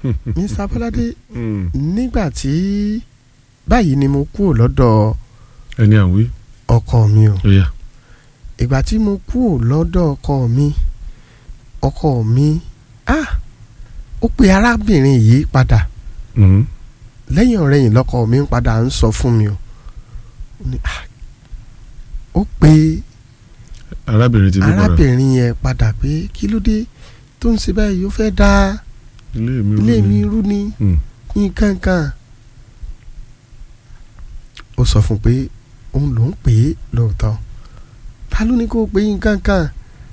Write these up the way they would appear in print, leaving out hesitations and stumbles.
Mr. Bọ́ládé nígbà tí báyìí ni mo kúrò lọ́dọ̀ ẹni àwí ọkọ mi o. oya Ìgbà tí mo kúrò lọ́dọ̀ ọkọ mi ó pe arábìnrin yìí padà lẹ́yìn ọ̀rẹ́yìn lọ́kọ mi ń padà ń sọ fún mi o. Ó pe arábìnrin yẹn padà pé kí ló dé tó ń ṣe báyìí ó fẹ́ dá ilé mi rú ni nǹkan kan. Ó sọ fún pé òun ló ń pè é lóòótọ́ ta ló ní kó o pè é nǹkan kan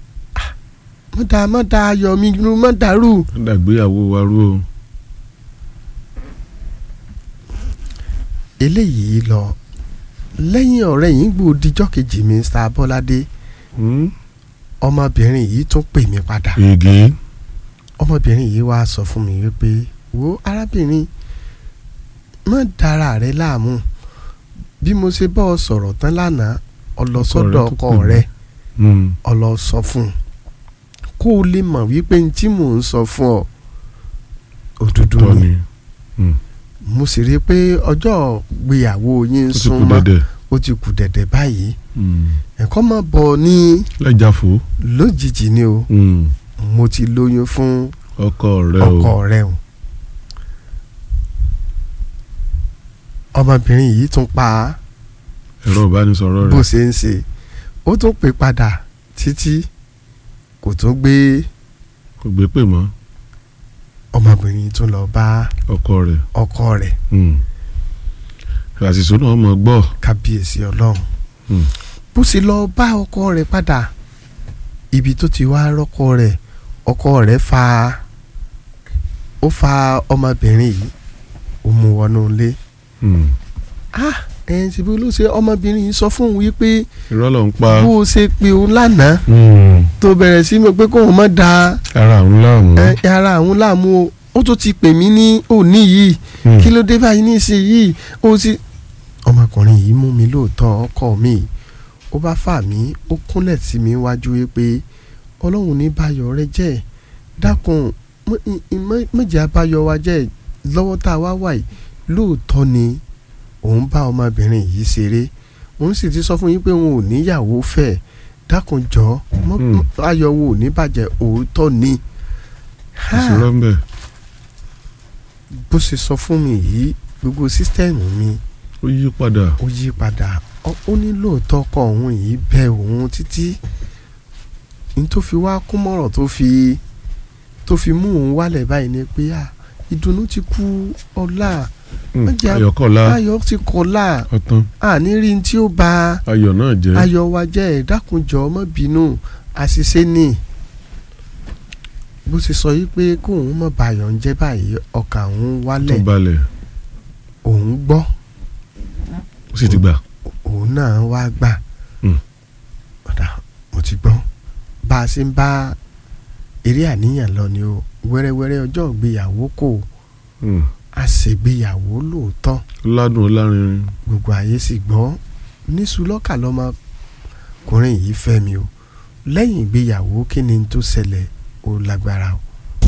mọ́ da ayọ̀ mi rú mọ́ dàrú. dàgbéyàwó wa rú o. Eléyìí lọ lẹ́yìn ọ̀rẹ́ yìí gbòdìjọ́ kejì Mr. Bọ́ládé ọmọbìnrin yìí tún pè mí padà. Ọmọbìnrin yìí wá sọ fún mi wípé wo arábìnrin má dára rẹ láàmú bí mo ṣe bọ́ ọ sọ̀rọ̀ tán lánàá ọlọ́sọ́dọ̀ ọkọ rẹ ọlọ́sọ fún un kó o lè mọ̀ wípé ní tí mò ń sọ fún ọ òdodo ni. Mo sì rí i pé ọjọ́ ìgbéyàwó yín ń súnmọ́ ó ti kù dẹ̀dẹ̀ báyìí ẹ̀kọ́ máa bọ̀ ní lẹ́jàfó lójijì ni o mo ti lóyún fún ọkọ rẹ o. Ọmọbìnrin yìí tún pa ẹ̀rọ ìbánisọ̀rọ̀ rẹ̀ bó ṣe ń ṣe ó tún pè padà títí kò tún gbé pè mọ́. Ọmọbìnrin tún lọ bá ọkọ rẹ̀ àṣìṣe náà mọ̀ gbọ́. Kábíyèsí Ọlọ́run bó ṣe lọ bá ọkọ rẹ̀ padà ibi tó ti wá rọ́kọ rẹ̀ ọkọ rẹ̀ fa ọmọbìnrin yìí ó mú wọnú ilé. Ṣe bí ló ṣe ọmọbìnrin yìí sọ fún òun wípé irọ́ ló ń pa bó o ṣe pé òun lánàá tó bẹ̀rẹ̀ sí mi pé kóun má da ara àwọn láàmú ó tó ti pè mí ní òní yìí kí ló dé báyìí nísìnyìí ó sì. Ọmọkùnrin yìí mú mi lóòótọ́ ọkọ mi ó bá fà mí ó kúnlẹ̀ sí mi wájú pé Ọlọ́run ní báyọ̀ rẹ jẹ́ dákun mọ̀jẹ̀ abáyọ̀ wa jẹ́ lọ́wọ́ tá a wá wà yìí lóòótọ́ ni òun bá ọmọbìnrin yìí ṣeré òun sì ti sọ fún yín pé òun ò níyàwó fẹ́ dákun jọ ayọ̀ wo ò ní bàjẹ́ òótọ́ ni. Bó ṣe sọ fún mi yìí gbogbo sísítẹ́ẹ̀mù mi ó yí padà ó ní lóòótọ́ ọkọ òun yìí bẹ òun títí ní tó fi wá kún mọ́rọ̀ tó fi mú òun wálẹ̀ báyìí ni pé ìdùnnú ti kú ọlá ayọ̀ ti kọlá àní rí tí ó bà ayọ̀ náà jẹ́ ayọ̀ wa jẹ́ ìdákunjọ́ má bínú àṣìṣe ni. Bó ṣe sọ yìí pé kóun má bàyọ̀ ń jẹ́ báyìí ọkàn òun wálẹ̀ òun gbọ́ ó sì ti gbà òun náà wá gbà ọ̀dà mo ti gbọ́ bá a ṣe ń bá eré àníyàn lọ ni o wẹ́rẹ́wẹ́rẹ́ ọjọ́ ìgbéyàwó kò a ṣègbéyàwó lóòótọ́ ládùn lárinrin gbogbo ayé sì gbọ́ níṣu lọ́kà lọ́mọkùnrin yìí fẹ́ mi o lẹ́yìn ìgbéyàwó kí ni tó ṣẹlẹ̀ ó lágbára o